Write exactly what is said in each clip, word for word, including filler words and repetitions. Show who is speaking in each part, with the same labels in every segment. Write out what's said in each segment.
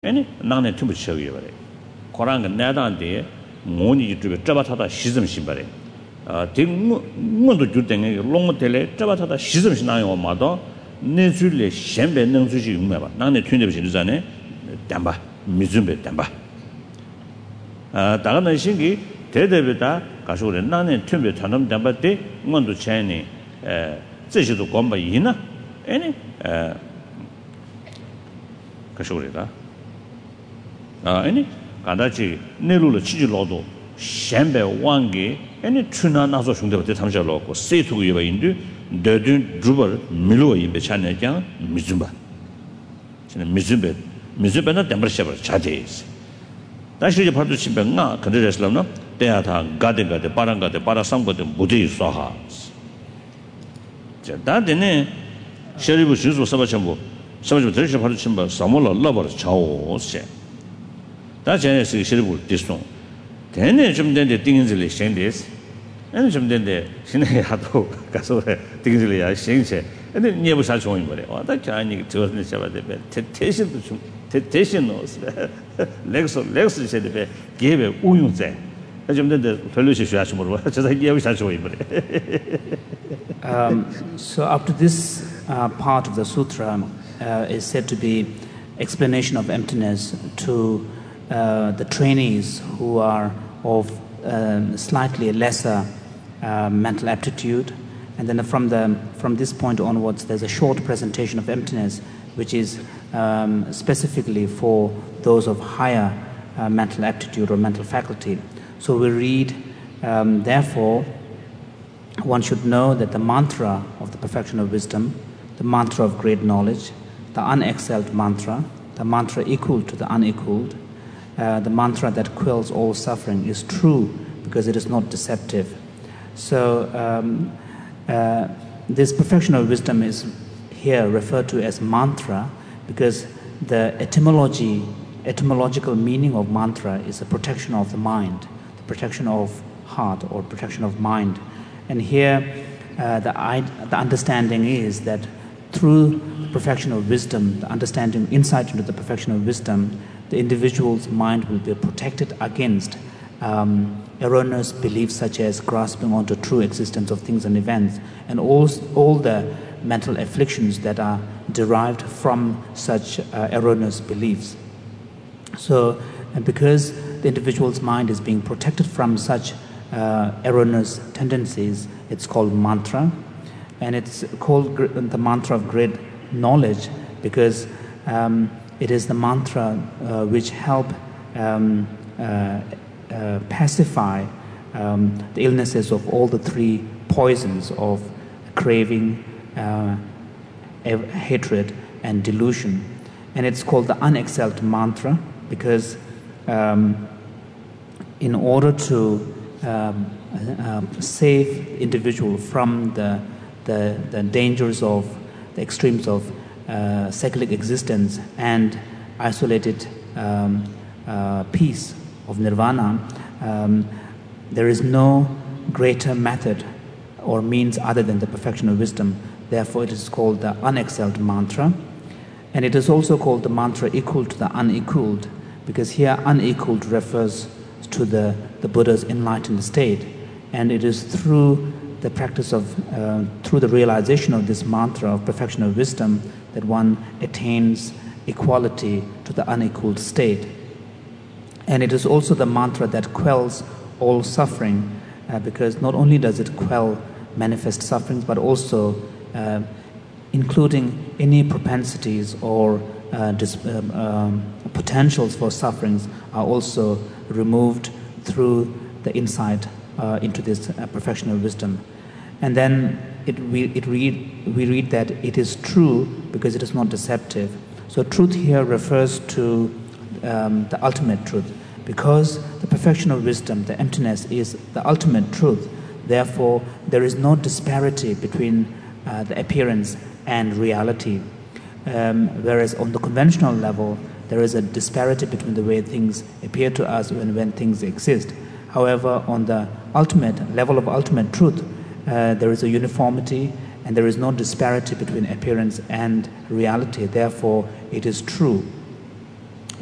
Speaker 1: any none to show you. Korang Nadan de Moni to Jabatata Shizm Shimbare. Ting Mundo Juteng, long tele, Jabatata Shizm Shinayo Mado, Nezule, Shembe, Nanzuji, none twin of Shizane, Damba, Mizumbe, Damba. Dagana Shingi, Tedevita, Kashure, none twin Tanam Damba de, Mondo Chani, Zeshu Gomba Yina, any Kashure. Any Kandachi, Nelula Chijilodo, Shambe Wangi, any Tuna Nazo Shunda Tamjalo, say to you in Dudun Druber, Milo in Bechana, Mizumba. Mizumba, Mizumba, not Dembrashaver, Chades. That's the part of Chimbanga, Kadreslamna, Deata, Gadega, the Paranga, the Parasanga, the Budi Saha. That in a Sherry was used for Sabachambo, Sabach Tradition Part of Chimba, Samola Lover, Chow, said. That's a serious distant. Then it's from the things they send this, and from then the Sinahato, Casore, things they are saying, and then never such one. That Chinese to the temptation, temptation knows. Legs of legs said the gave a wound there. As you did the Felucia Shashmore, just like you such way.
Speaker 2: So, up to this uh, part of the sutra uh, is said to be explanation of emptiness to Uh, the trainees who are of um, slightly lesser uh, mental aptitude, and then from the from this point onwards there's a short presentation of emptiness which is um, specifically for those of higher uh, mental aptitude or mental faculty. So we read, um, therefore one should know that the mantra of the perfection of wisdom, the mantra of great knowledge, the unexcelled mantra, the mantra equal to the unequaled, Uh, the mantra that quells all suffering is true because it is not deceptive. So um, uh, this perfection of wisdom is here referred to as mantra because the etymology, etymological meaning of mantra is the protection of the mind, the protection of heart or protection of mind. And here uh, the, the understanding is that through the perfection of wisdom, the understanding, insight into the perfection of wisdom, the individual's mind will be protected against um, erroneous beliefs such as grasping onto true existence of things and events and all, all the mental afflictions that are derived from such uh, erroneous beliefs. So, and because the individual's mind is being protected from such uh, erroneous tendencies, it's called mantra, and it's called the mantra of great knowledge because um, it is the mantra uh, which help um, uh, uh, pacify um, the illnesses of all the three poisons of craving, uh, hatred, and delusion. And it's called the unexcelled mantra because um, in order to um, uh, save the individual from the, the, the dangers of the extremes of Uh, cyclic existence and isolated um, uh, peace of nirvana, um, there is no greater method or means other than the perfection of wisdom. Therefore, it is called the unexcelled mantra. And it is also called the mantra equal to the unequaled, because here unequaled refers to the, the Buddha's enlightened state. And it is through the practice of, uh, through the realization of this mantra of perfection of wisdom that one attains equality to the unequaled state. And it is also the mantra that quells all suffering, uh, because not only does it quell manifest sufferings, but also uh, including any propensities or uh, dis- um, um, potentials for sufferings are also removed through the insight uh, into this uh, perfection of wisdom. And then it, we, it read, we read that it is true because it is not deceptive. So truth here refers to um, the ultimate truth. Because the perfection of wisdom, the emptiness, is the ultimate truth. Therefore, there is no disparity between uh, the appearance and reality. Um, whereas on the conventional level, there is a disparity between the way things appear to us and when things exist. However, on the ultimate level of ultimate truth, uh, there is a uniformity and there is no disparity between appearance and reality. Therefore, it is true.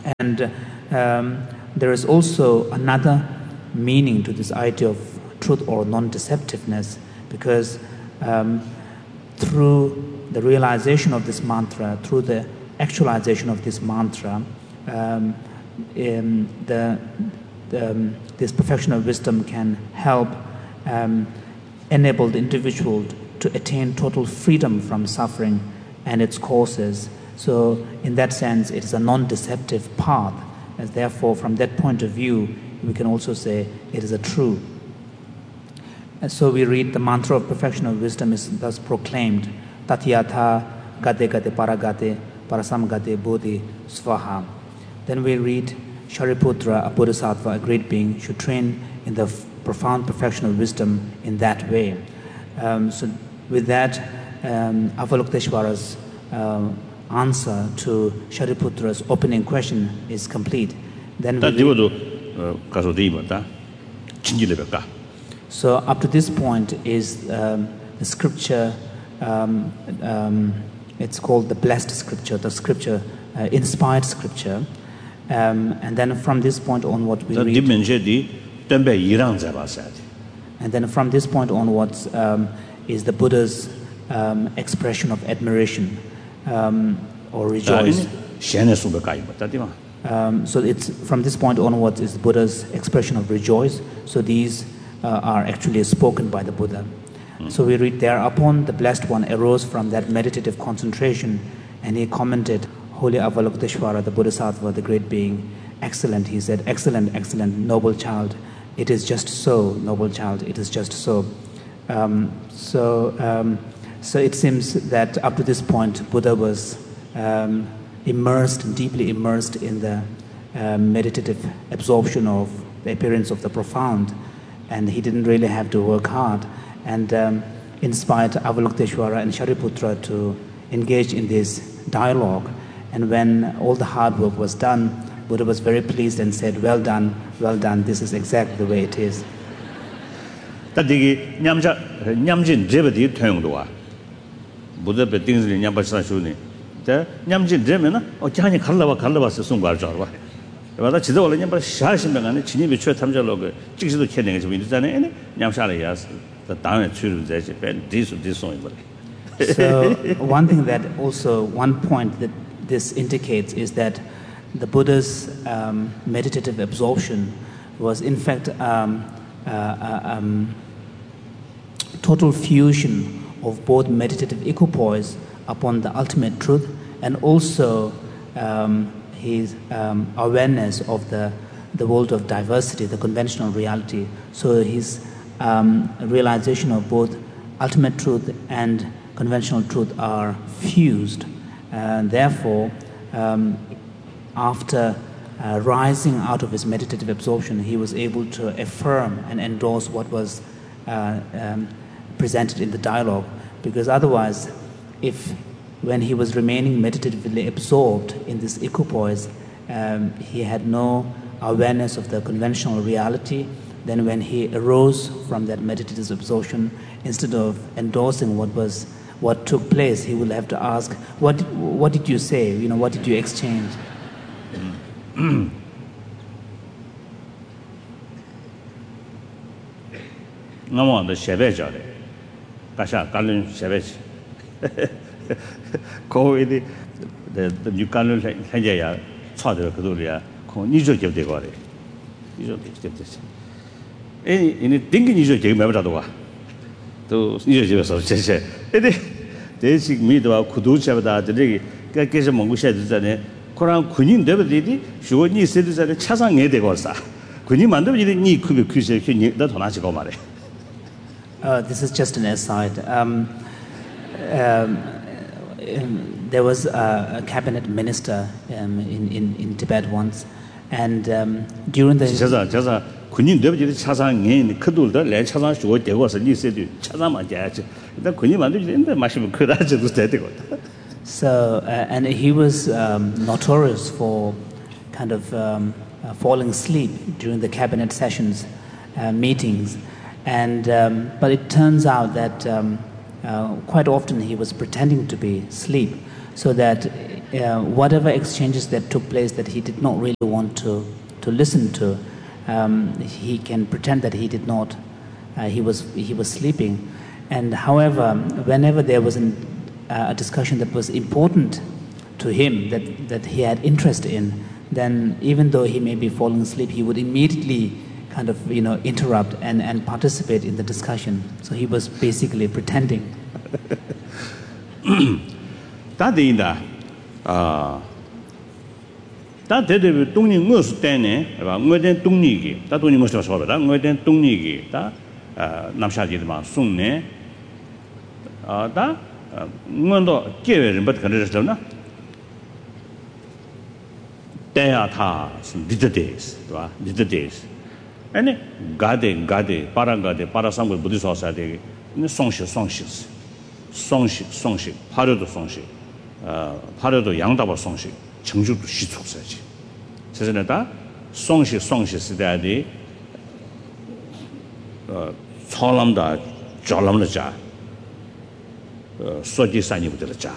Speaker 2: And um, there is also another meaning to this idea of truth or non-deceptiveness, because um, through the realization of this mantra, through the actualization of this mantra, um, in the, the, um, this perfection of wisdom can help um, enable the individual to attain total freedom from suffering and its causes. So in that sense, it is a non-deceptive path, and therefore from that point of view, we can also say it is a true. And so we read the mantra of perfection of wisdom is thus proclaimed, Tatyatha Gate Gate Paragate Parasam Gate Bodhi Svaha. Then we read, Shariputra, a bodhisattva, a great being, should train in the f- profound perfection of wisdom in that way. Um, so with that, um, Avalokiteshvara's uh, answer to Shariputra's opening question is complete. Then we read, so up to this point is um, the scripture, um, um, it's called the blessed scripture, the scripture, uh, inspired scripture. Um, and then from this point on what we read, and then from this point onwards um, is the Buddha's um, expression of admiration um, or rejoice. Um, so it's from this point onwards is the Buddha's expression of rejoice. So these uh, are actually spoken by the Buddha. Mm. So we read, thereupon the Blessed One arose from that meditative concentration, and he commented, Holy Avalokiteshvara, the Bodhisattva, the great being, excellent, he said, excellent, excellent, noble child. It is just so, noble child, it is just so. Um, so, um, so it seems that up to this point, Buddha was um, immersed, deeply immersed in the uh, meditative absorption of the appearance of the profound, and he didn't really have to work hard, and um, inspired Avalokiteshvara and Shariputra to engage in this dialogue. And when all the hard work was done, Buddha was very pleased and said, well done, well done, this is exactly the way it is.
Speaker 1: Buddha be things in Nyambasa Shuni. The Nyamjin Demina, or Jani Kalava Kalava Sungar Jarva. But that's the only number Shashim and Chini Tamjaloga, Chisu Kenning is with any Nyamshalias, the down to this this song.
Speaker 2: So, one thing that also, one point that this indicates is that the Buddha's um, meditative absorption was in fact um, uh, uh, um, total fusion of both meditative equipoise upon the ultimate truth and also um, his um, awareness of the, the world of diversity, the conventional reality. So his um, realization of both ultimate truth and conventional truth are fused. And therefore, um, after uh, rising out of his meditative absorption, he was able to affirm and endorse what was uh, um, presented in the dialogue. Because otherwise, if when he was remaining meditatively absorbed in this equipoise, um, he had no awareness of the conventional reality, then when he arose from that meditative absorption, instead of endorsing what was what took place, he will have to ask, what what did you say? You know, what did you exchange?
Speaker 1: No, the Shevejare. Kasha, Kalun Shevej. Go the the new Kalun Hajaya, Father Kadulia, Nijo give the body. Nijo give this. In a thinking Nijo gave Mavadua. To Nijo of Cheshe. They seek me to Kuducha, the day, Kakes Mongusha, Koran Kunin Devidi, she would need citizens at Chasang Edegosa. Kunim and the need could be Kusa, that Honachigomare.
Speaker 2: Uh, this is just an aside. Um, um, um, there was a, a cabinet minister um, in, in, in Tibet once, and um, during the... So, uh, and he was um, notorious for kind of um, uh, falling asleep during the cabinet sessions, uh, meetings. And um, but it turns out that um, uh, quite often he was pretending to be asleep, so that uh, whatever exchanges that took place that he did not really want to, to listen to, um, he can pretend that he did not, uh, he, was, he was sleeping. And however, whenever there was an, uh, a discussion that was important to him, that, that he had interest in, then even though he may be falling asleep, he would immediately kind of, you know, interrupt and, and participate in the discussion. So he was basically pretending.
Speaker 1: That is the ah that is the Tony Mus Dane, about Modern Tony, that only must have solved that Modern Tony, that Namshadi Sune, ah, that Mondo Kevin, but can understand. They are some little days, little days. And Gade, Gade, Paragade, Parasam Buddhist Society, Songshi, Songshis, Songshi, Songshi, Parado Songshi, Parado Yangdaba Songshi, Chengju to Shizu Sachi. Says that Songshi, Songshi, Sidadi, Solamda, Jolamda, Soji Sani with the Cha.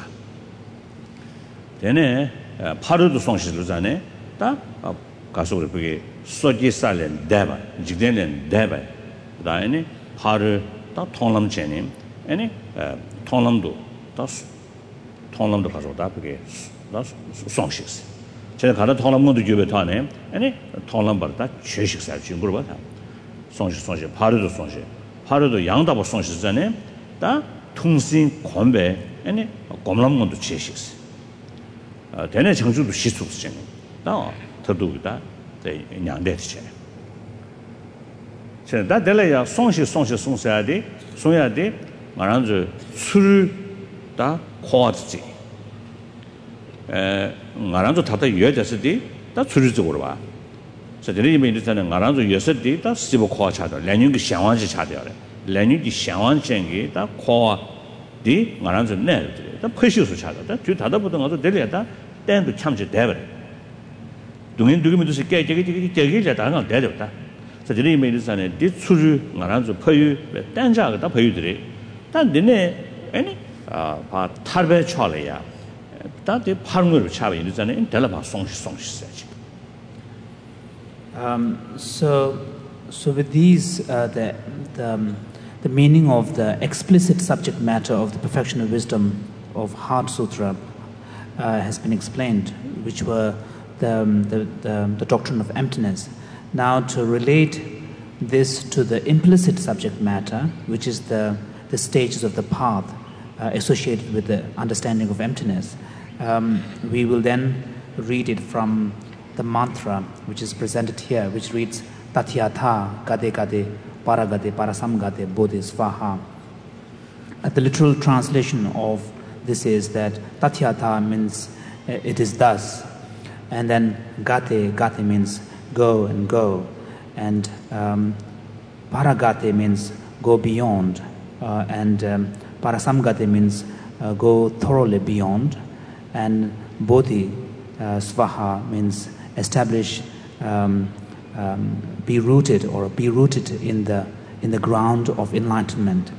Speaker 1: Then 파르도 송시르자네 다 가서를 그게 소지살렌 대바 직된렌 대바 다에네 파르 다 통람제님 아니 통람도 다 통람도 가서다 그게 다 송시스 제가 가다 통람도 주베타네 아니 통람바다 최식살 준 거로 봐다 송시 송시 파르도 송시 파르도 양다버 송시잖아요 다 통신 권배 아니 검람문도 최식스 대내 정주도 시속스잖아요. 다 더도다 대 양대치잖아요. 자, 다 될래야 송시 송시 송셔야 돼. 송해야 돼. 말한저 술다 코아지. 에, 말한저 다다 여자스디 다 술적으로 봐. 자, 저들이 이제는 말한저 여섯디 다 시보 코아 차다. 레닌기 상황지 차대요. 레닌기 상황쟁이 다 코아디 말한저 내. 다 퍼시수 차다. 주 다다 보던 것도 될래다. 땡도 참지 대버. 동인 두기면도 깨 깨게 깨게 깨게 다가 대졌다. 저들이 메르산에 디추르 말한저 퍼유 땡자가 다 퍼유들이. 단 내내 아니 아바 탈베 쳐려야. 다들 파는 걸 차베 이르잖아요. 달라봐 송시 송시 사지.
Speaker 2: Um so so with these uh, the the um, the meaning of the explicit subject matter of the perfection of wisdom of Heart Sutra Uh, has been explained, which were the, um, the, the, the doctrine of emptiness. Now to relate this to the implicit subject matter, which is the, the stages of the path uh, associated with the understanding of emptiness, um, we will then read it from the mantra which is presented here, which reads Tatyatha Gade Gade Paragade Parasam Gade Bodhi Svaha. Uh, the literal translation of this is that Tatyatha means uh, it is thus, and then Gate, Gate means go and go, and um, Paragate means go beyond, uh, and um, Parasamgate means uh, go thoroughly beyond, and Bodhi uh, Svaha means establish, um, um, be rooted or be rooted in the in the ground of enlightenment.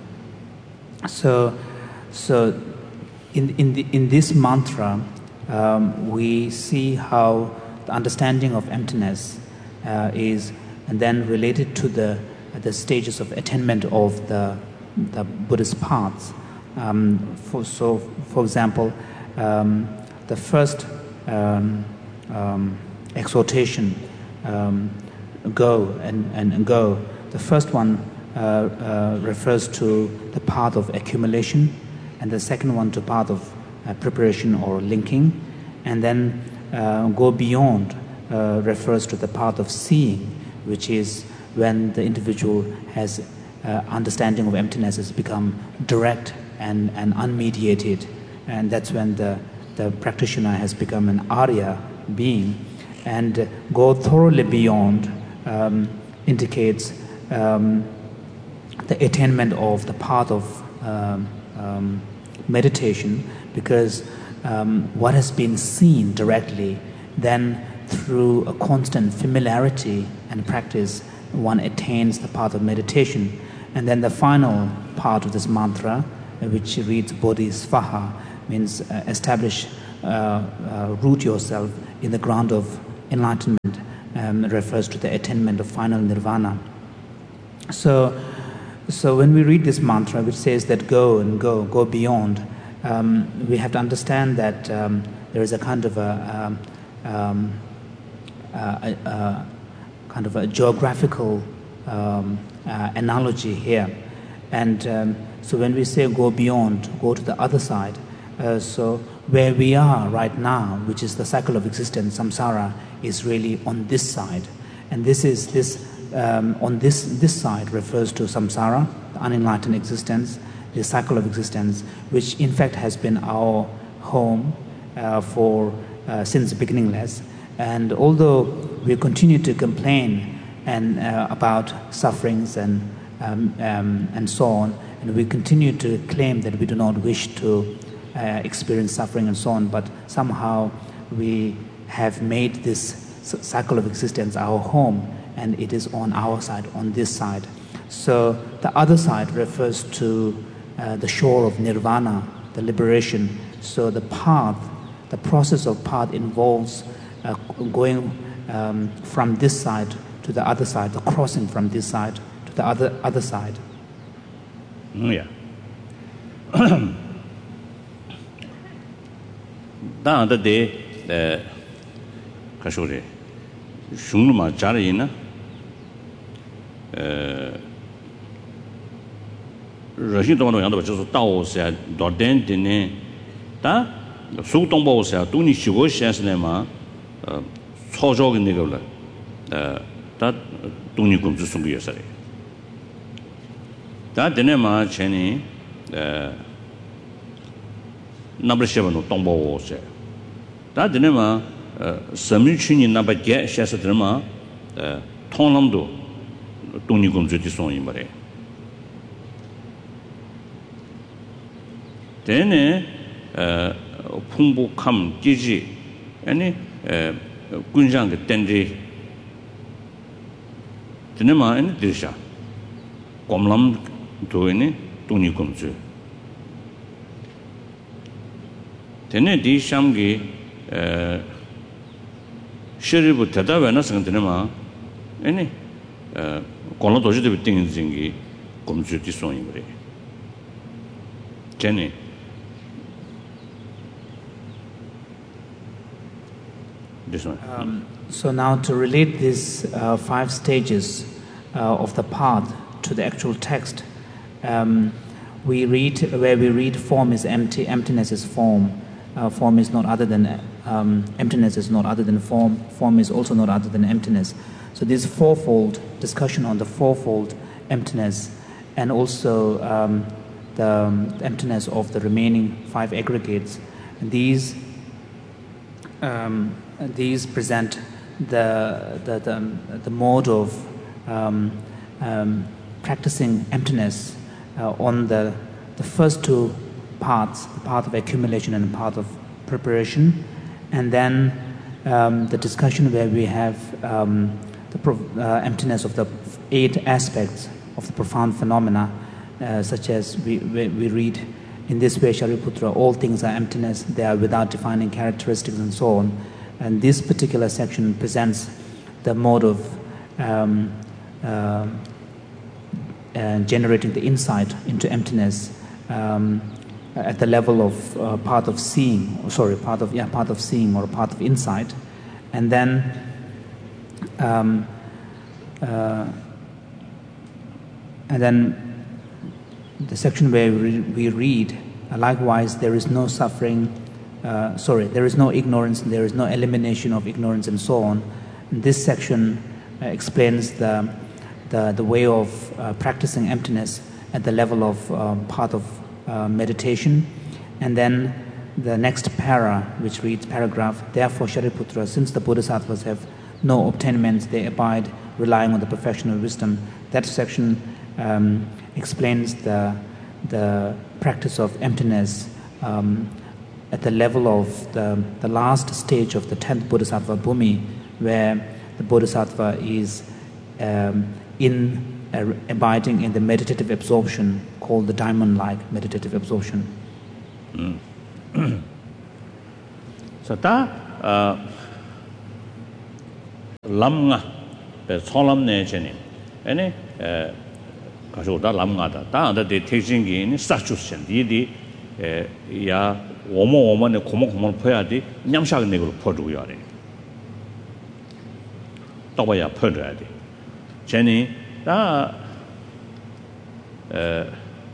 Speaker 2: So, so. In, in, the, in this mantra, um, we see how the understanding of emptiness uh, is and then related to the, the stages of attainment of the, the Buddhist paths. Um, for, so, for example, um, the first um, um, exhortation, um, go and, and go, the first one uh, uh, refers to the path of accumulation, and the second one to path of uh, preparation or linking, and then uh, go beyond uh, refers to the path of seeing, which is when the individual has uh, understanding of emptiness has become direct and, and unmediated, and that's when the, the practitioner has become an Arya being. And uh, go thoroughly beyond um, indicates um, the attainment of the path of um, Um, meditation, because um, what has been seen directly, then through a constant familiarity and practice, one attains the path of meditation. And then the final part of this mantra, uh, which reads Bodhi Svaha, means uh, establish uh, uh, root yourself in the ground of enlightenment um, refers to the attainment of final nirvana. So, so when we read this mantra, which says that go and go, go beyond, um, we have to understand that um, there is a kind of a, um, um, a, a, a kind of a geographical um, uh, analogy here, and um, so when we say go beyond, go to the other side. Uh, so where we are right now, which is the cycle of existence, samsara, is really on this side, and this is this um, on this this side refers to samsara, the unenlightened existence, the cycle of existence, which in fact has been our home uh, for uh, since beginningless. And although we continue to complain and uh, about sufferings and um, um, and so on, and we continue to claim that we do not wish to uh, experience suffering and so on, but somehow we have made this cycle of existence our home, and it is on our side, on this side. So the other side refers to uh, the shore of nirvana, the liberation. So the path, the process of path involves uh, going um, from this side to the other side, the crossing from this side to the other other side.
Speaker 1: Yeah. Da da de eh kashore shunglu ma jari na eh rajin dong dong yang de jiu dao se do den de ne da su dong bao se du ni xi guo xian shi ne ma eh cao zhao ge na ge le eh da du ni gong zhi song ge ye da de ne ma chen ni eh number seven no dong bao se da de ne ma sami chuni number ge xia se de ma eh tong lam do dong ni gong zhi di song yin ba le de ne eh 풍부 감 지지 아니 에 군장 그 땡지 드네마 아니 드샤 곰람 도에니 돈이 검주 되네 디샴기 에 셔리부 대다베나 생드네마 아니 에 콜로 도지도 비팅진기 검주 디송이 그래 제네 This one.
Speaker 2: Um, so now to relate these uh, five stages uh, of the path to the actual text, um, we read where we read form is empty, emptiness is form, uh, form is not other than um, emptiness is not other than form, form is also not other than emptiness. So this fourfold discussion on the fourfold emptiness, and also um, the um, emptiness of the remaining five aggregates, these. Um, These present the the the, the mode of um, um, practicing emptiness uh, on the the first two paths, the path of accumulation and the path of preparation, and then um, the discussion where we have um, the pro- uh, emptiness of the eight aspects of the profound phenomena, uh, such as we, we we read in this way, Shariputra, all things are emptiness; they are without defining characteristics, and so on. And this particular section presents the mode of um, uh, uh, generating the insight into emptiness um, at the level of uh, path of seeing, or sorry, path of yeah, path of seeing or path of insight, and then um, uh, and then the section where we, we read, uh, likewise, there is no suffering. Uh, sorry, there is no ignorance, there is no elimination of ignorance, and so on. And this section uh, explains the, the the way of uh, practicing emptiness at the level of um, part of uh, meditation. And then the next para, which reads paragraph, therefore Shariputra, since the Bodhisattvas have no obtainments, they abide relying on the perfection of wisdom. That section um, explains the the practice of emptiness um, at the level of the, the last stage of the tenth Bodhisattva Bhumi, where the Bodhisattva is um, in uh, abiding in the meditative absorption called the diamond-like meditative absorption.
Speaker 1: Mm. So that uh, lamga be solam ne chene ene ka so da lamga da da da de teaching in saturation di di ya omo omo ne 고모 고모 퍼야 돼 냠샤 내 걸로 퍼 줘야 돼 또 봐야 퍼 줘야 돼 제니 다 에,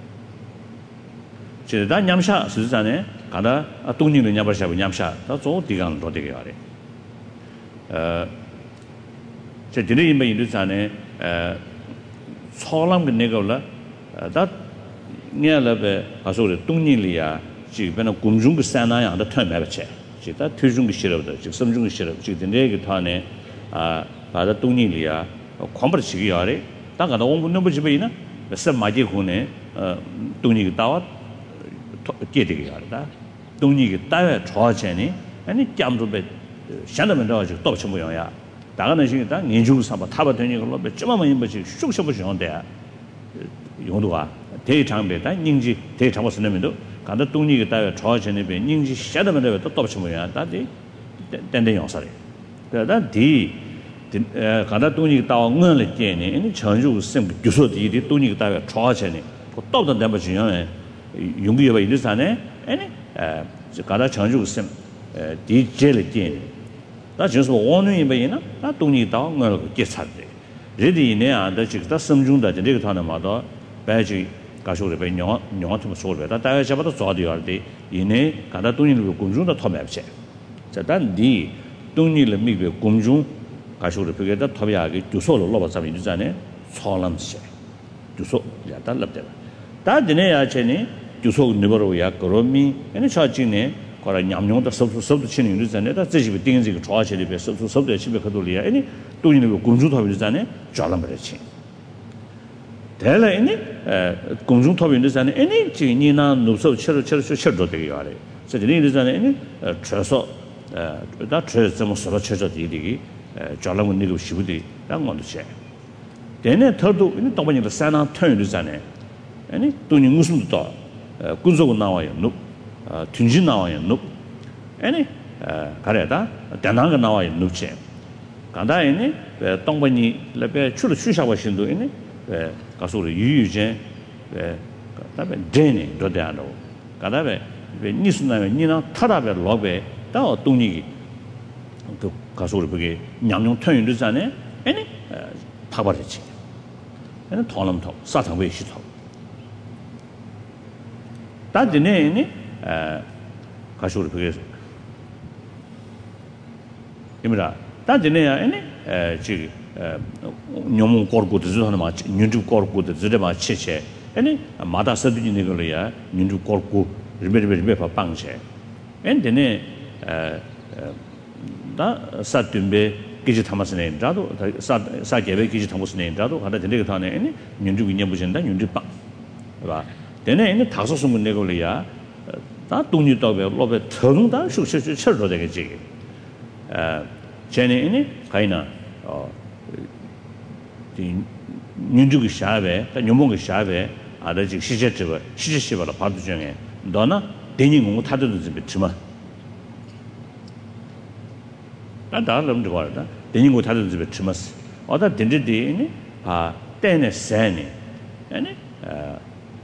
Speaker 1: 제다 냠샤 스잖아요. 가다 동님을 냠버샤고 냠샤. 다조 디강 도 되게 하래. 어. 제 드네 임에 인도산에 에 소람 그네가라. 다 냐라베 가서를 동님이야. 지금 공중 그 산나야 다 털매버체. 지다 퇴중 그 싫어도 지금 섬중 그 싫어. 지금 내게 타네 아 바다 동님이야. 컴버 지기 하래. 다 가다 온 분들 집에 있나? सब माजे होने तुनी की दावत के देगी यार दा तुनी की दावत छुआ चेनी यानी क्या मतलब बे शांत में रहो जो तब चमो या दागा नहीं दा निजू साबा थाबा देनी को लो बे चमा में बे शुक शुक शुक होते हैं 용도가 대장배 다 닝지 대 장고 쓰는면도 간다 동리 그 다에 좋아지는 배 닝지 샤다면 또 또 뭐야 다디 땡땡 용사래 그러다 디 가다 돈이 다 응을 깨네 이 전주 sem 교수들이 돈이 다 좋아지네 또 또 내가 중요해 용기가 있는사네 아니 가다 전주 sem 디젤 깨네 나就是원원이 뭐이나 나 돈이 다 응을 깨차대 레디네 안다 지금 섬중다这个团的嘛到白去 가쇼를 배 영어 영어 좀 소리다 다가 잡아도 좋아도 할때 이네 가다 돈이 공중도 터매지 자단디 돈이를 미베 공중 가쇼를 벽에다 터비하게 주소를 넣어서 이잖아요. 소람시. 주소 야다 납대. 다드네 야체니 주소 너버로야 그러미 아니 차진네 거라 냠용도 섭섭 섭도 치는 이잖아요. 다 제집에 띵지 그 좋아하시리 배 섭섭 섭도 집에 가돌이야. 아니 돈이 그 공중 터비잖아요. 잘람 버렸지. 대래니 공중 터비잖아요. 아니 지니나 노서 쳐쳐 쳐쳐 쳐도 되게 하래. 저들이 이잖아요. 아니 쳐서 다 쳐서 뭐 서로 쳐져 되게 잘라면 니고 시부디 랑원도 체. 대내 더도 이 또번이도 산나 턴이잖아요. 아니 돈이 무슨 또 군소고 나와요. 눕. 어 tun지 나와요. 눕. 아니 가래다 대나가 나와요. 눕체. 간다에니 동번이 레베 출을 취샤고 신도 있네. 에 가서로 유유제 에 그다음에 데니 도대안도. 가다베 니스나면 니나 타다베 로베 다 동리기 그 가서를 그게 냠용 턴이잖아요. 아니 파바르지. 아니 통람토 사탕회 시토. 다드네니 에 가서를 그게 이미라 다드네야 아니 에 지금 녀몽 거르고도 저는 막 뉴주 거르고도 저래 막 체체 아니 마다 서드니 거려야 뉴주 거르고 리베리베 방체. 엔데네 에 다 사tumbe 기지 담았으네 자도 사 사계배 기지 담았으네 자도 하다 되게 다네 아니 민주 위념 부진다 민주 빵 봐 되네 이제 다섯 숨은 내걸이야 다 동료 더베 로베 텅다 숙식식 철로 되겠지 에 제네 이니 가이나 어 민주기 샤베 녀몽기 샤베 아다지 시제적 시제시바라 바도 중에 너나 대니 공부 타도도 좀 주마 다다름 좋아하다. 대인고 다들 집에 주마스. 어다 딘디디니 아 때네 세니. 아니 아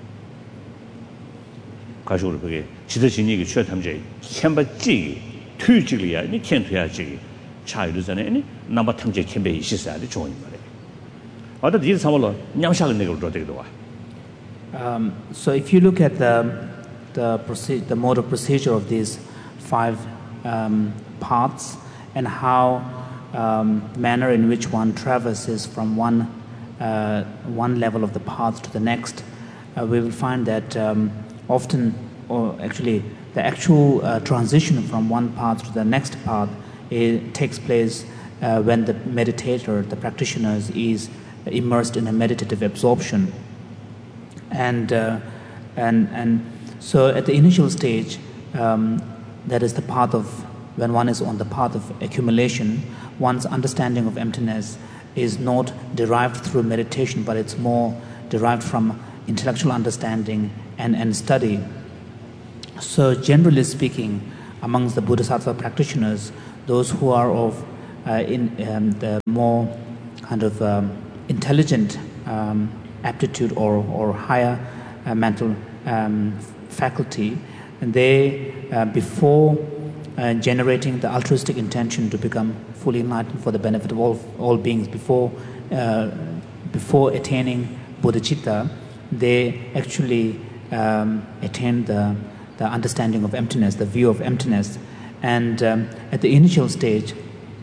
Speaker 1: 가지고 그게 지도진이 그 취업 탐제 첨바지 투지리야. 니 캔투야지. 차이르잖아요. 아니 넘버 탐제 캠베 있으사리 좋은 말이야. 어다 디 삼월로 냠샤를 내고 되기도 와.
Speaker 2: Um so if you look at the the procedure the mode of procedure of these five um parts and how um, manner in which one traverses from one uh, one level of the path to the next, uh, we will find that um, often, or actually, the actual uh, transition from one path to the next path it takes place uh, when the meditator, the practitioner, is immersed in a meditative absorption, and uh, and and so at the initial stage, um, that is the path of. When one is on the path of accumulation, one's understanding of emptiness is not derived through meditation, but it's more derived from intellectual understanding and, and study. So generally speaking, amongst the Bodhisattva practitioners, those who are of uh, in um, the more kind of um, intelligent um, aptitude or, or higher uh, mental um, faculty, and they, uh, before uh, generating the altruistic intention to become fully enlightened for the benefit of all, all beings, before, uh, before attaining bodhicitta, they actually um, attain the, the understanding of emptiness, the view of emptiness. And um, at the initial stage,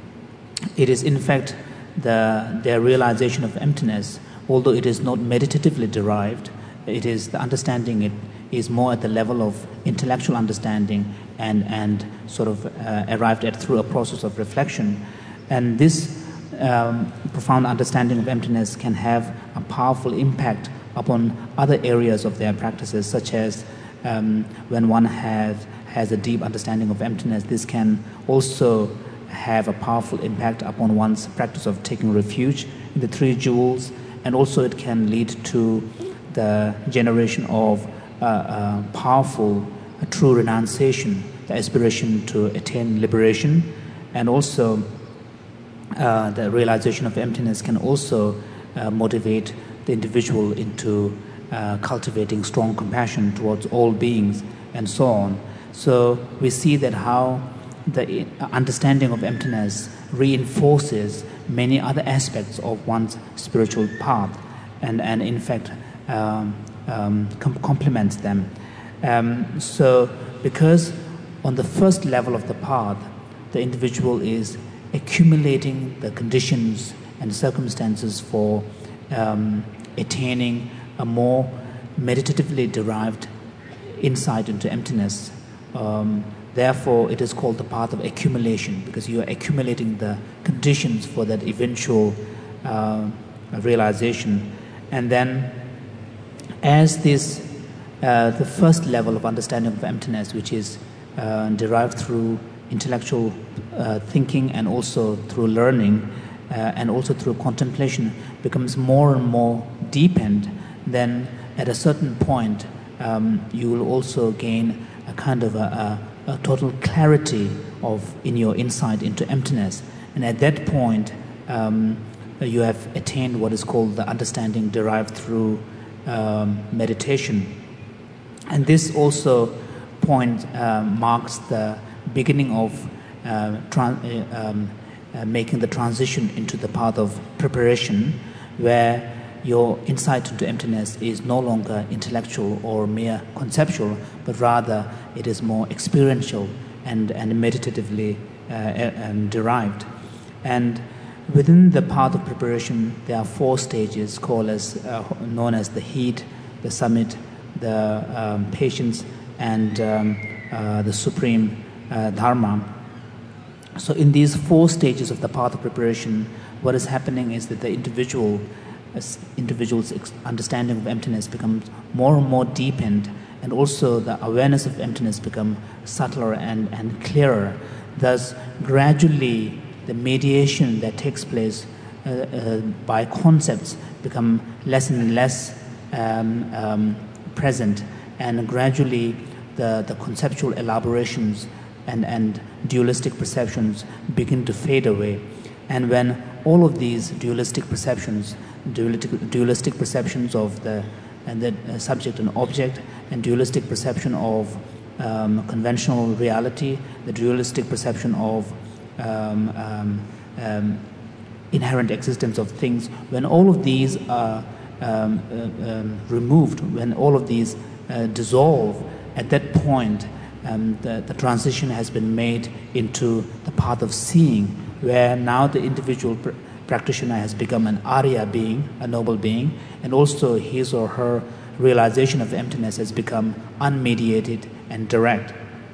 Speaker 2: it is in fact the, their realization of emptiness, although it is not meditatively derived, it is the understanding it is more at the level of intellectual understanding and, and sort of uh, arrived at through a process of reflection. And this um, profound understanding of emptiness can have a powerful impact upon other areas of their practices, such as um, when one has, has a deep understanding of emptiness, this can also have a powerful impact upon one's practice of taking refuge in the three jewels, and also it can lead to the generation of uh, uh, powerful uh, true renunciation, the aspiration to attain liberation, and also uh, the realization of emptiness can also uh, motivate the individual into uh, cultivating strong compassion towards all beings and so on. So we see that how the understanding of emptiness reinforces many other aspects of one's spiritual path, and, and in fact um, um, com- complements them. Um, so because on the first level of the path, the individual is accumulating the conditions and circumstances for um, attaining a more meditatively derived insight into emptiness. Um, Therefore, it is called the path of accumulation, because you are accumulating the conditions for that eventual uh, realization. And then, as this, uh, the first level of understanding of emptiness, which is uh, derived through intellectual uh, thinking and also through learning uh, and also through contemplation, becomes more and more deepened, then at a certain point, um, you will also gain a kind of a, a a total clarity of in your insight into emptiness, and at that point um, you have attained what is called the understanding derived through um, meditation. And this also point uh, marks the beginning of uh, tran- uh, um, uh, making the transition into the path of preparation, where your insight into emptiness is no longer intellectual or mere conceptual, but rather it is more experiential and, and meditatively uh, um, derived. And within the path of preparation, there are four stages called as, uh, known as the heat, the summit, the um, patience, and um, uh, the supreme uh, dharma. So in these four stages of the path of preparation, what is happening is that the individual as individuals' understanding of emptiness becomes more and more deepened, and also the awareness of emptiness becomes subtler and, and clearer. Thus, gradually, the mediation that takes place uh, uh, by concepts become less and less um, um, present, and gradually the, the conceptual elaborations and, and dualistic perceptions begin to fade away. And when all of these dualistic perceptions, dualistic, dualistic perceptions of the and the uh, subject and object, and dualistic perception of um, conventional reality, the dualistic perception of um, um, um, inherent existence of things, when all of these are um, uh, um, removed, when all of these uh, dissolve, at that point um, the, the transition has been made into the path of seeing, where now the individual pr- practitioner has become an Arya being, a noble being, and also his or her realization of emptiness has become unmediated and direct.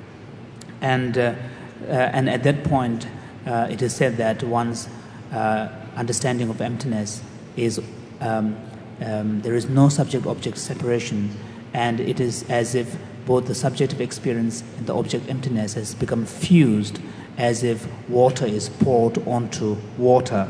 Speaker 2: And, uh, uh, and at that point, uh, it is said that one's uh, understanding of emptiness is, um, um, there is no subject-object separation, and it is as if both the subjective experience and the object emptiness has become fused, as if water is poured onto water.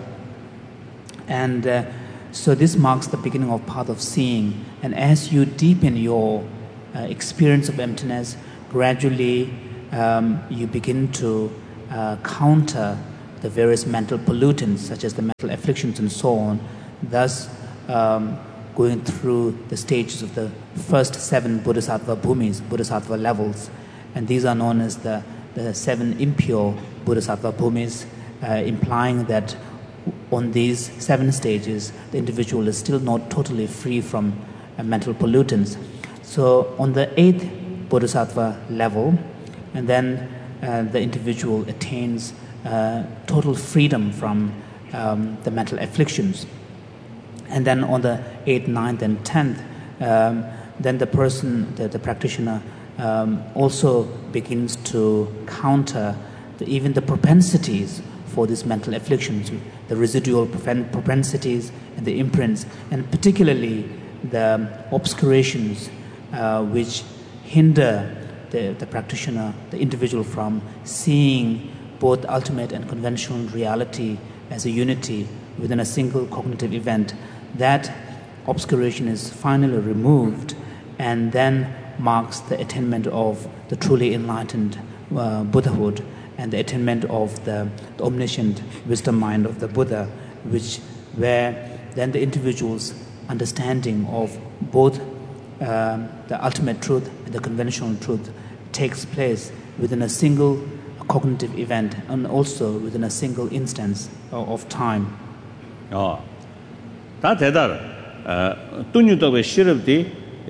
Speaker 2: And uh, so this marks the beginning of path of seeing. And as you deepen your uh, experience of emptiness, gradually um, you begin to uh, counter the various mental pollutants, such as the mental afflictions and so on, thus um, going through the stages of the first seven bodhisattva bhumis, bodhisattva levels. And these are known as the, the seven impure bodhisattva bhumis, uh, implying that on these seven stages, the individual is still not totally free from uh, mental pollutants. So on the eighth bodhisattva level, and then uh, the individual attains uh, total freedom from um, the mental afflictions. And then on the eighth, ninth, and tenth, um, then the person, the, the practitioner, um, also begins to counter the, even the propensities for these mental afflictions, the residual propensities and the imprints, and particularly the obscurations uh, which hinder the, the practitioner, the individual, from seeing both ultimate and conventional reality as a unity within a single cognitive event. That obscuration is finally removed and then marks the attainment of the truly enlightened uh, Buddhahood and the attainment of the, the omniscient wisdom mind of the Buddha, which where then the individual's understanding of both um, the ultimate truth and the conventional truth takes place within a single cognitive event and also within a single instance of, of time.
Speaker 1: Oh. 다 대달 어 돈유도의 시럽디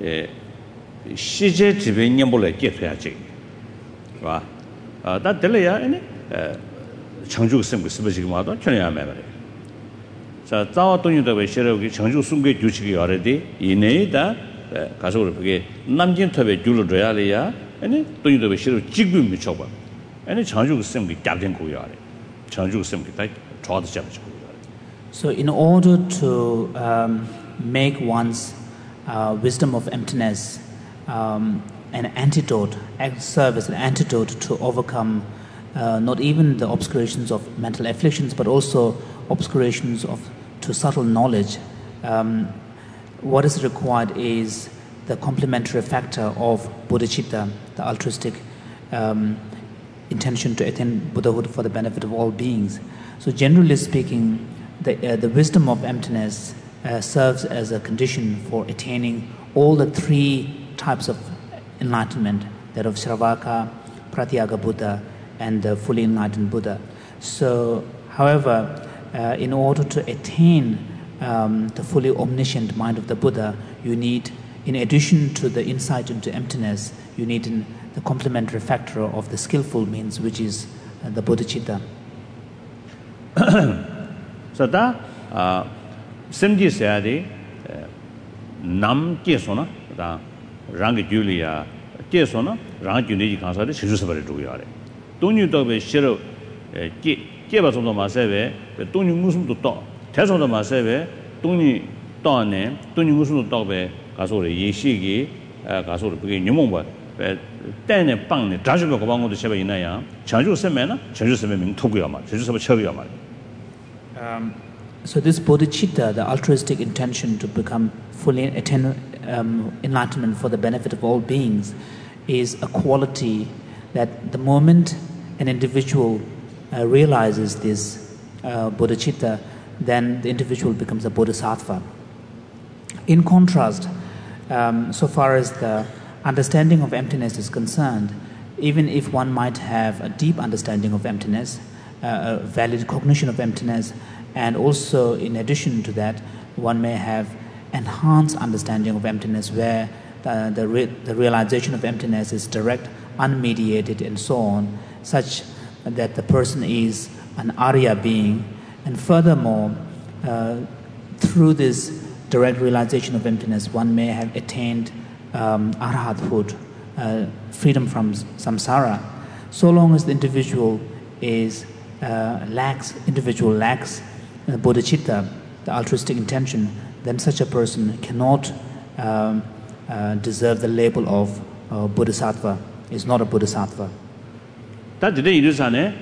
Speaker 1: 시제 지배냐 몰래 깨줘야지. 봐. 아, 다 들려야 아니 청주 선거 스베지기 마도 전해야 말이야. 자, 자와 돈유도의 시럽이 청주 선거 규칙이 알아디 이내에다 가서 그게 남진 탑에 줄을 줘야리야. 아니 돈유도의 시럽 지구 미쳐 봐. 아니 청주 선거 captain 거야. 청주 선거 다 좋아도 잡지.
Speaker 2: So in order to um, make one's uh, wisdom of emptiness um, an antidote, serve as an antidote to overcome uh, not even the obscurations of mental afflictions, but also obscurations of to subtle knowledge, um, what is required is the complementary factor of bodhicitta, the altruistic um, intention to attain Buddhahood for the benefit of all beings. So generally speaking, The, uh, the wisdom of emptiness uh, serves as a condition for attaining all the three types of enlightenment, that of Shravaka, Pratyaga Buddha, and the fully enlightened Buddha. So, however, uh, in order to attain um, the fully omniscient mind of the Buddha, you need, in addition to the insight into emptiness, you need in the complementary factor of the skillful means, which is uh, the bodhicitta.
Speaker 1: So that uh simji sayade nam kesona da rang julia kesona rang juni kansa de shisu sabare do yare donyu do be shiro ke ke ba so ma sebe donyu musum do to te so ma sebe donyu to ne donyu musum do be ga so le yin shi gi ga so le bu ge nyumong ba be dan ne bang ne da ju be ko bang do shebe yin na ya changju seme na changju seme ming to ya ma changju sebe che ya ma.
Speaker 2: Um, so this bodhicitta, the altruistic intention to become fully attain um, enlightenment for the benefit of all beings, is a quality that the moment an individual uh, realizes this uh, bodhicitta, then the individual becomes a bodhisattva. In contrast, um, so far as the understanding of emptiness is concerned, even if one might have a deep understanding of emptiness, uh, a valid cognition of emptiness, and also in addition to that, one may have enhanced understanding of emptiness where the, the, re, the realization of emptiness is direct, unmediated, and so on, such that the person is an Arya being. And furthermore, uh, through this direct realization of emptiness, one may have attained um, arhathood, uh, freedom from samsara. So long as the individual is uh, lacks, individual lacks uh, bodhicitta, the altruistic intention, then such a person cannot um, uh, deserve the label of uh, bodhisattva. Is not a bodhisattva.
Speaker 1: That today it is an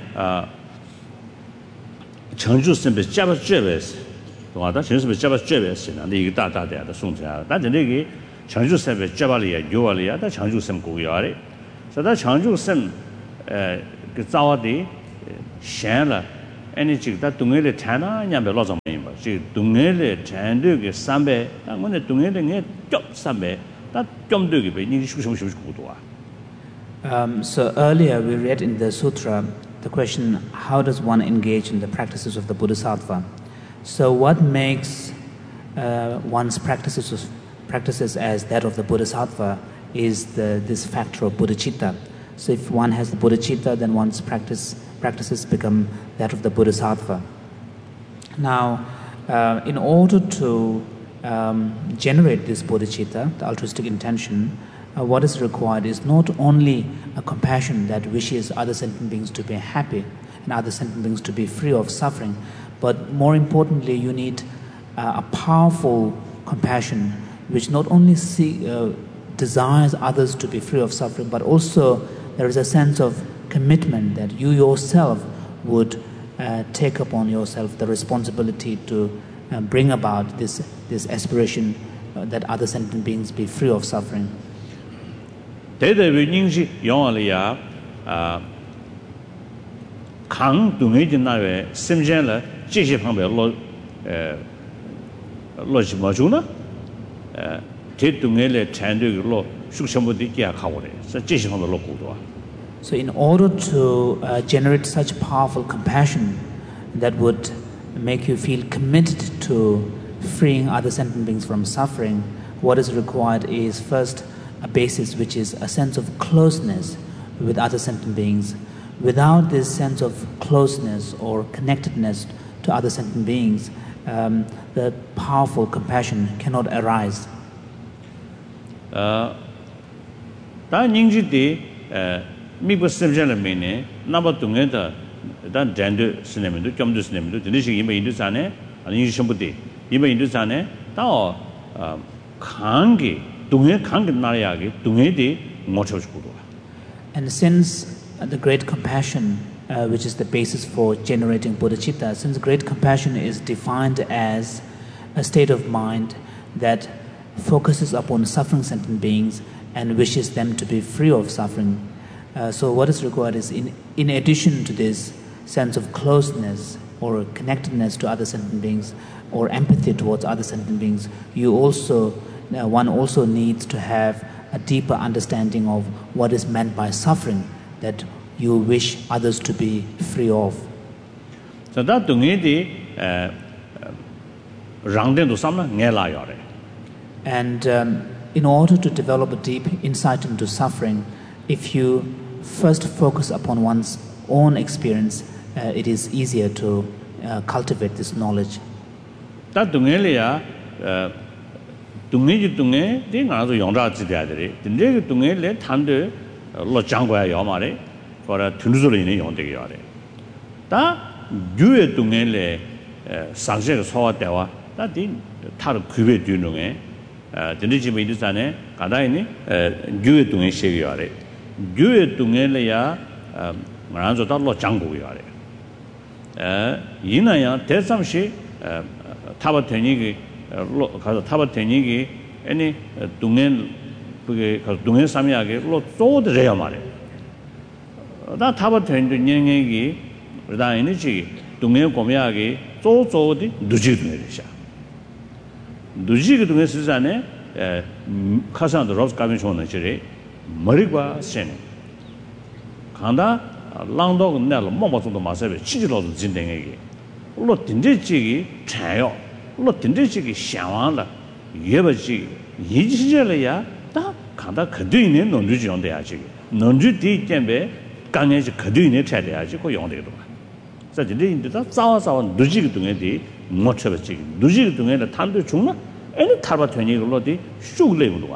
Speaker 1: Changju simple Java Jeves. What that is Java Jeves, and the data there, the Sunja. That the Negi Changju simple Javalia, Yualia, that Changju sim Guyari. So that Changju sim 그 자와디 샹라 아니 지다 동해를 타나 냐면 로좀 봐. 지 동해를 잔득의 삼배 당문에 동해를 쪽 삼배 다좀 되게 배 니 쉬쉬쉬 고도아.
Speaker 2: Um so earlier we read in the sutra the question, how does one engage in the practices of the Bodhisattva? So what makes uh, one's practices practices as that of the Bodhisattva is the this factor of bodhicitta. So if one has the bodhicitta, then one's practice practices become that of the Bodhisattva. Now, uh, in order to um, generate this bodhicitta, the altruistic intention, uh, what is required is not only a compassion that wishes other sentient beings to be happy and other sentient beings to be free of suffering, but more importantly, you need uh, a powerful compassion which not only see, uh, desires others to be free of suffering, but also there is a sense of commitment that you yourself would uh, take upon yourself the responsibility to uh, bring about this this aspiration uh, that other sentient beings be free of suffering. So in order to uh, generate such powerful compassion that would make you feel committed to freeing other sentient beings from suffering, what is required is first a basis which is a sense of closeness with other sentient beings. Without this sense of closeness or connectedness to other sentient beings, um, the powerful compassion cannot arise.
Speaker 1: Uh, 미국 심전을 메네 나버 동에다 단 잔드 스네면도 좀도 스네면도 드리시 이메 인도산에 아니 신부디 이메 인도산에 다 강기 동해 강기 나라야기 동해디 모쳐주고.
Speaker 2: And since the great compassion uh, which is the basis for generating bodhicitta, since great compassion is defined as a state of mind that focuses upon suffering sentient beings and wishes them to be free of suffering. Uh, so what is required is, in, in addition to this sense of closeness or connectedness to other sentient beings or empathy towards other sentient beings, you also, uh, one also needs to have a deeper understanding of what is meant by suffering that you wish others to be free of.
Speaker 1: So that
Speaker 2: and um, in order to develop a deep insight into suffering, if you first focus upon one's own experience, uh, it is easier to uh, cultivate this knowledge.
Speaker 1: That dungelia, dungeji dunge, they are the younger today. The neg dunge let tande lo jangwa yamare for a tunzulini on the yard. That you dungele sanjek saw dewa, that didn't tar cube dunge, the Nijimidusane, Kadaini, Gue dunge share. Gue dungelea Maranzo Talo Jango yare. Yinaya, Tesamshi, Tabatenigi, Tabatenigi, any Dungen Dungen Samiagi, Lord Sod Reamare. That Tabaten Yangegi, Radainichi, Dungen Komiagi, so so the Dujit Merisha. Dujik Dunge Suzanne, Kasan the Rose Commission, Marigua Sen. Kanda, Langdog Nell, Momoto Masabe, Chilo Zindegi. Lot Tindichi, Chayo, Lot Tindichi, Shamanda, Yebachi, Yijilia, Da, Kanda Kadin, non Ruji on the Achi. Non Juti Tembe, Gange Kadin, Chadiachi, Yonde. Such a day, that sounds on Dujik Dungedi, Mochachi, Dujik Dunga, Tandu Chuna, and the Tabatani Lodi, Shuleva.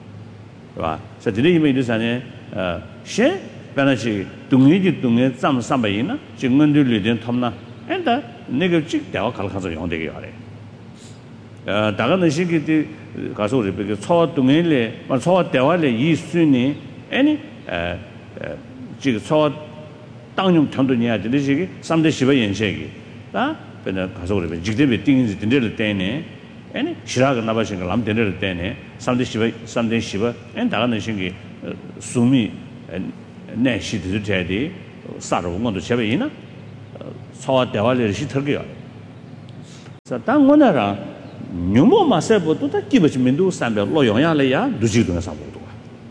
Speaker 1: So today you made this an uh, She, Banachi, Dungi Dunga, some Sambaina, Chingundu Lidin Tomna, and the negative Dao Kalkaza on the Yare. Daganashiki Kasuri, because Saw Dungele, but saw Dewale, Yi Suni, any Jig saw Dangum Tandunia, Dishiki, some the Shiva and Shaggy. That, but the Kasuri, Jigdibi things in the Dane. Any Shiraga Nabashin Lam Dinner Dene, Sunday Shiva, Sunday Shiva, and Daranashingi Sumi and 네 시도 돼디 사로 건도 제베이나 사와 대화를 시털게요. 자 당원나라 뉴모 마세보도 다 기버지면도 삼배 로용야래야 누지도나 사보도.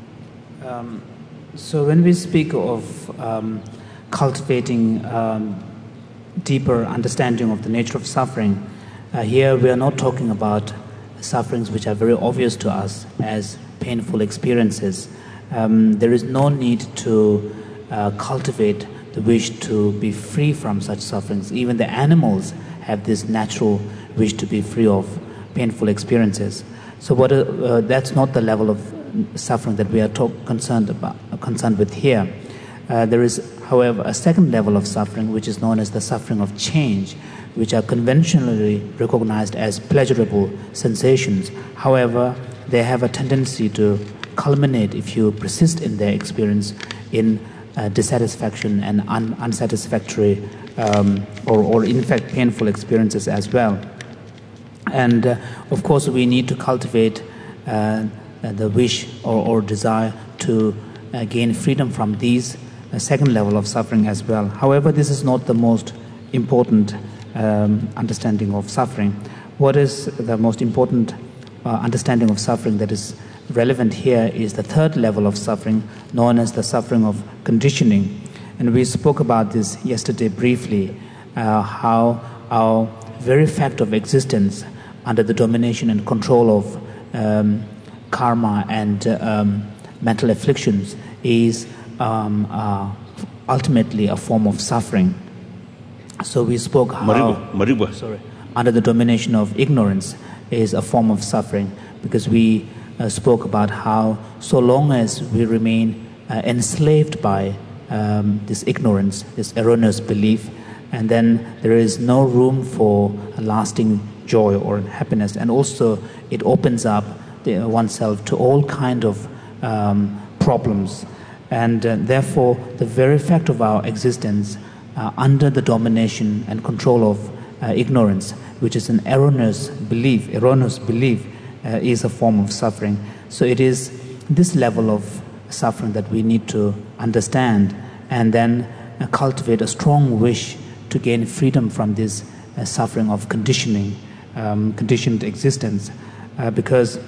Speaker 2: Um, so when we speak of um, cultivating um, deeper understanding of the nature of suffering, uh, here we are not talking about sufferings which are very obvious to us as painful experiences. Um, there is no need to uh, cultivate the wish to be free from such sufferings. Even the animals have this natural wish to be free of painful experiences. So what, uh, uh, that's not the level of suffering that we are talk, concerned about, uh, concerned with here. Uh, there is, however, a second level of suffering, which is known as the suffering of change, which are conventionally recognized as pleasurable sensations. However, they have a tendency to culminate, if you persist in their experience, in uh, dissatisfaction and un- unsatisfactory um, or, or, in fact, painful experiences as well. And, uh, of course, we need to cultivate uh, the wish or, or desire to uh, gain freedom from these uh, second level of suffering as well. However, this is not the most important um, understanding of suffering. What is the most important uh, understanding of suffering that is relevant here is the third level of suffering, known as the suffering of conditioning. And we spoke about this yesterday briefly, uh, how our very fact of existence under the domination and control of um, karma and uh, um, mental afflictions is um, uh, ultimately a form of suffering. So we spoke how
Speaker 1: Maribu, Maribu.
Speaker 2: Sorry, under the domination of ignorance is a form of suffering, because we uh, spoke about how so long as we remain uh, enslaved by um, this ignorance, this erroneous belief, and then there is no room for a lasting joy or happiness, and also it opens up the, oneself to all kind of um, problems, and uh, therefore the very fact of our existence uh, under the domination and control of uh, ignorance, which is an erroneous belief, erroneous belief uh, is a form of suffering. So it is this level of suffering that we need to understand, and then uh, cultivate a strong wish to gain freedom from this uh, suffering of conditioning, um, conditioned existence, uh, because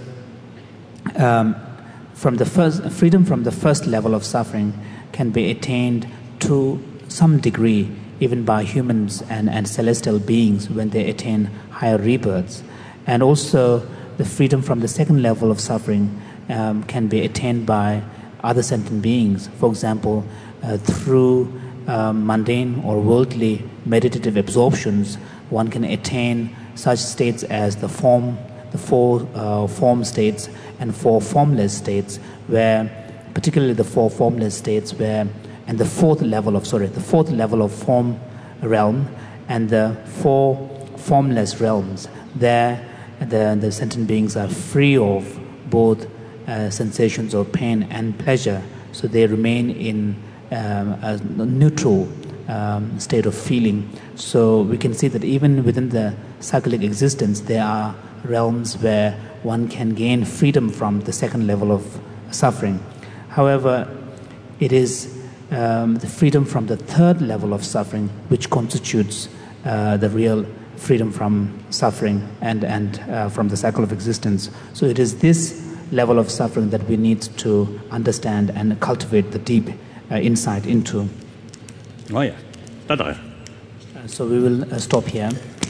Speaker 2: um, from the first freedom from the first level of suffering can be attained to some degree even by humans and, and celestial beings when they attain higher rebirths. And also the freedom from the second level of suffering um, can be attained by other sentient beings. For example, uh, through um, mundane or worldly meditative absorptions, one can attain such states as the form, the four uh, form states and four formless states, where particularly the four formless states where and the fourth level of sorry the fourth level of form realm and the four formless realms, there the, the sentient beings are free of both uh, sensations of pain and pleasure, so they remain in um, a neutral um, state of feeling. So we can see that even within the cyclic existence there are realms where one can gain freedom from the second level of suffering. However, it is um, the freedom from the third level of suffering which constitutes uh, the real freedom from suffering and, and uh, from the cycle of existence. So it is this level of suffering that we need to understand and cultivate the deep uh, insight into.
Speaker 1: Oh yeah, that's right.
Speaker 2: Uh, so we will uh, stop here.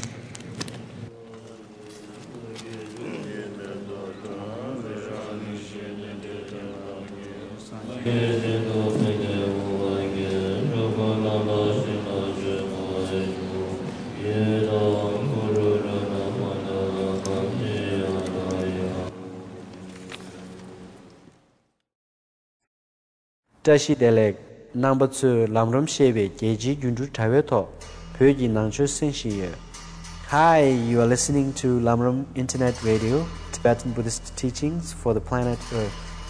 Speaker 3: Tashi Delek number two Lamram Shebe Geji Gundu Taweto Pyogi Nangcho Senshi. Hi, you are listening to Lamram Internet Radio, Tibetan Buddhist teachings for the planet Earth.